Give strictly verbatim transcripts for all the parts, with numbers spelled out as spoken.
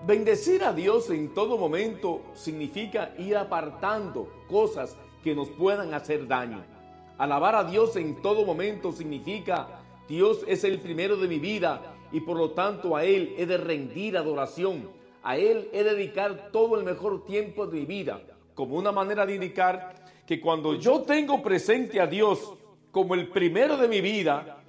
Bendecir a Dios en todo momento significa ir apartando cosas que nos puedan hacer daño. Alabar a Dios en todo momento significa Dios es el primero de mi vida y por lo tanto a Él he de rendir adoración. A Él he de dedicar todo el mejor tiempo de mi vida, como una manera de indicar que cuando yo tengo presente a Dios como el primero de mi vida,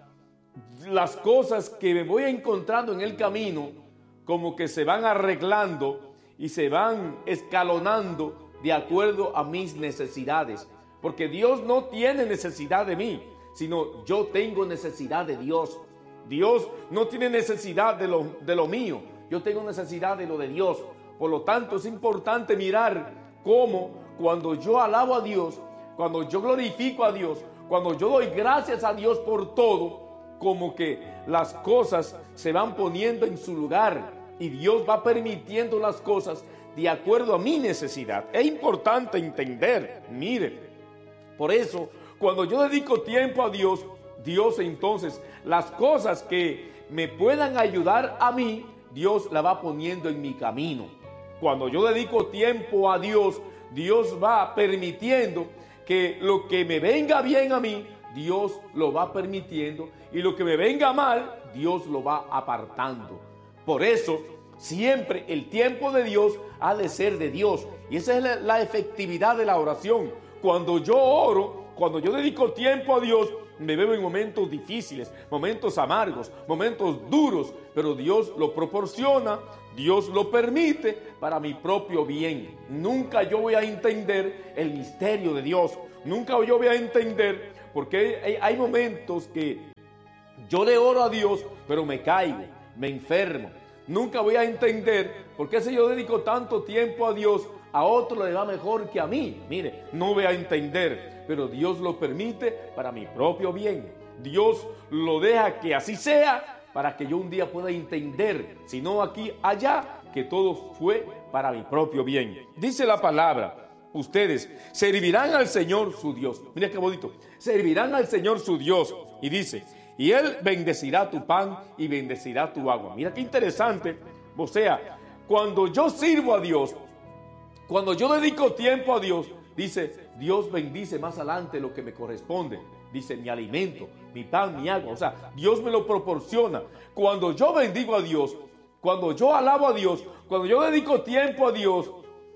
las cosas que me voy encontrando en el camino como que se van arreglando y se van escalonando de acuerdo a mis necesidades. Porque Dios no tiene necesidad de mí, sino yo tengo necesidad de Dios. Dios no tiene necesidad de lo, de lo mío, yo tengo necesidad de lo de Dios. Por lo tanto, es importante mirar cómo cuando yo alabo a Dios, cuando yo glorifico a Dios, cuando yo doy gracias a Dios por todo, como que las cosas se van poniendo en su lugar y Dios va permitiendo las cosas de acuerdo a mi necesidad. Es importante entender, mire, por eso cuando yo dedico tiempo a Dios, Dios entonces las cosas que me puedan ayudar a mí, Dios la va poniendo en mi camino. Cuando yo dedico tiempo a Dios, Dios va permitiendo que lo que me venga bien a mí, Dios lo va permitiendo, y lo que me venga mal, Dios lo va apartando. Por eso, siempre el tiempo de Dios ha de ser de Dios, y esa es la, la efectividad de la oración. Cuando yo oro, cuando yo dedico tiempo a Dios, me veo en momentos difíciles, momentos amargos, momentos duros, pero Dios lo proporciona, Dios lo permite para mi propio bien. Nunca yo voy a entender el misterio de Dios, nunca yo voy a entender, porque hay, hay momentos que yo le oro a Dios, pero me caigo, me enfermo. Nunca voy a entender por qué si yo dedico tanto tiempo a Dios, a otro le va mejor que a mí. Mire, no voy a entender, pero Dios lo permite para mi propio bien. Dios lo deja que así sea para que yo un día pueda entender, si no aquí, allá, que todo fue para mi propio bien. Dice la palabra, ustedes servirán al Señor su Dios. Mira qué bonito. Servirán al Señor su Dios. Y dice, y Él bendecirá tu pan y bendecirá tu agua. Mira qué interesante. O sea, cuando yo sirvo a Dios, cuando yo dedico tiempo a Dios, dice, Dios bendice más adelante lo que me corresponde. Dice, mi alimento, mi pan, mi agua. O sea, Dios me lo proporciona. Cuando yo bendigo a Dios, cuando yo alabo a Dios, cuando yo dedico tiempo a Dios,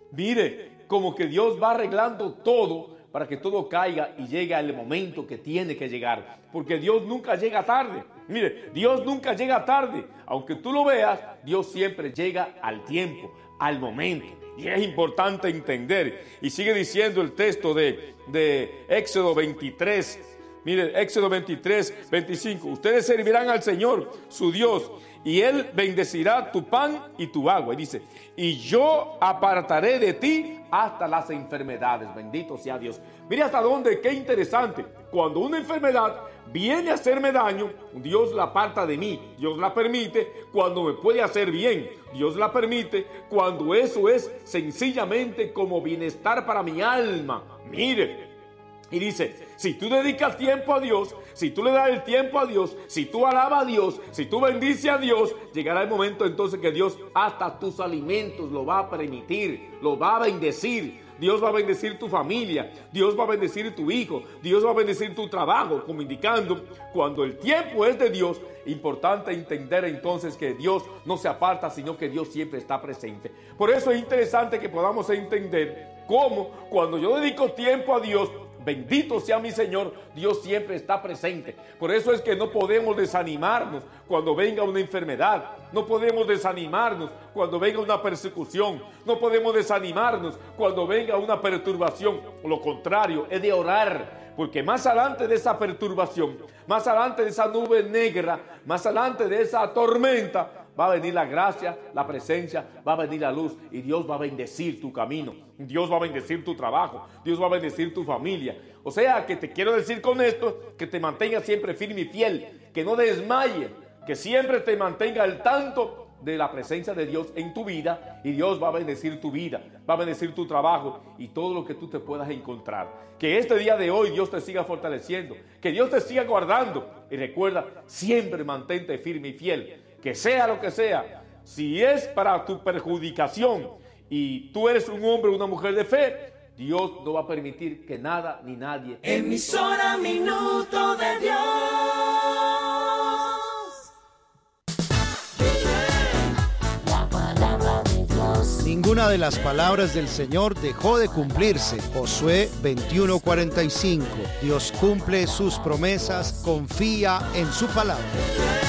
mire, como que Dios va arreglando todo para que todo caiga y llegue al momento que tiene que llegar. Porque Dios nunca llega tarde. Mire, Dios nunca llega tarde. Aunque tú lo veas, Dios siempre llega al tiempo, al momento. Y es importante entender. Y sigue diciendo el texto de, de Éxodo veintitrés. Mire, Éxodo veintitrés, veinticinco. Ustedes servirán al Señor, su Dios, y Él bendecirá tu pan y tu agua. Y dice, y yo apartaré de ti hasta las enfermedades. Bendito sea Dios. Mire hasta dónde, qué interesante. Cuando una enfermedad viene a hacerme daño, Dios la aparta de mí. Dios la permite cuando me puede hacer bien. Dios la permite cuando eso es sencillamente como bienestar para mi alma. Mire. Y dice, si tú dedicas tiempo a Dios, si tú le das el tiempo a Dios, si tú alabas a Dios, si tú bendices a Dios, llegará el momento entonces que Dios hasta tus alimentos lo va a permitir, lo va a bendecir. Dios va a bendecir tu familia, Dios va a bendecir tu hijo, Dios va a bendecir tu trabajo, como indicando, cuando el tiempo es de Dios, importante entender entonces que Dios no se aparta, sino que Dios siempre está presente. Por eso es interesante que podamos entender cómo cuando yo dedico tiempo a Dios, bendito sea mi Señor, Dios siempre está presente. Por eso es que no podemos desanimarnos cuando venga una enfermedad. No podemos desanimarnos cuando venga una persecución. No podemos desanimarnos cuando venga una perturbación. Lo contrario, es de orar. Porque más adelante de esa perturbación, más adelante de esa nube negra, más adelante de esa tormenta, va a venir la gracia, la presencia, va a venir la luz y Dios va a bendecir tu camino. Dios va a bendecir tu trabajo, Dios va a bendecir tu familia. O sea, que te quiero decir con esto, que te mantengas siempre firme y fiel, que no desmaye, que siempre te mantenga al tanto de la presencia de Dios en tu vida, y Dios va a bendecir tu vida, va a bendecir tu trabajo y todo lo que tú te puedas encontrar. Que este día de hoy Dios te siga fortaleciendo, que Dios te siga guardando, y recuerda, siempre mantente firme y fiel, que sea lo que sea, Si es para tu perjudicación y tú eres un hombre o una mujer de fe, Dios no va a permitir que nada ni nadie. Emisora Minuto de Dios. La palabra de Dios. Ninguna de las palabras del Señor dejó de cumplirse. Josué veintiuno cuarenta y cinco. Dios cumple sus promesas, confía en su palabra.